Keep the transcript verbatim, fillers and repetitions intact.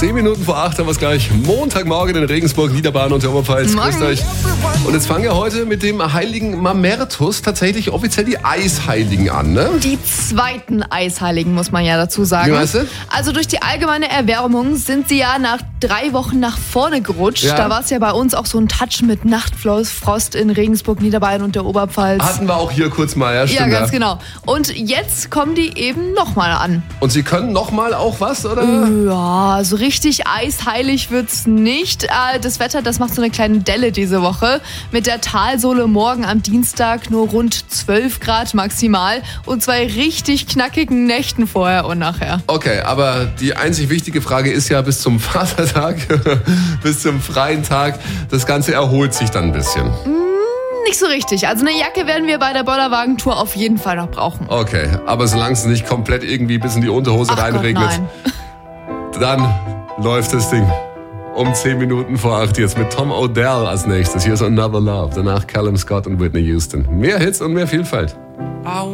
Zehn Minuten vor acht haben wir es gleich. Montagmorgen in Regensburg, Niederbayern und der Oberpfalz. Grüßt euch. Und jetzt fangen wir heute mit dem heiligen Mamertus tatsächlich offiziell die Eisheiligen an, ne? Die zweiten Eisheiligen, muss man ja dazu sagen. Wie weißt du? Also durch die allgemeine Erwärmung sind sie ja nach drei Wochen nach vorne gerutscht. Ja. Da war es ja bei uns auch so ein Touch mit Nachtfrost in Regensburg, Niederbayern und der Oberpfalz. Hatten wir auch hier kurz mal, ja, stimmt. Ja, ganz genau. Und jetzt kommen die eben nochmal an. Und sie können nochmal auch was, oder? Ja, so richtig eisheilig wird's nicht. Das Wetter, das macht so eine kleine Delle diese Woche. Mit der Talsohle morgen am Dienstag nur rund zwölf Grad maximal und zwei richtig knackigen Nächten vorher und nachher. Okay, aber die einzig wichtige Frage ist ja bis zum Vatertag, bis zum freien Tag, das Ganze erholt sich dann ein bisschen. Nicht so richtig. Also eine Jacke werden wir bei der Bollerwagen-Tour auf jeden Fall noch brauchen. Okay, aber solange es nicht komplett irgendwie bis in die Unterhose Ach reinregnet, Gott, nein. dann läuft das Ding. Um zehn Minuten vor acht jetzt mit Tom Odell als nächstes. Hier ist Another Love. Danach Callum Scott und Whitney Houston. Mehr Hits und mehr Vielfalt.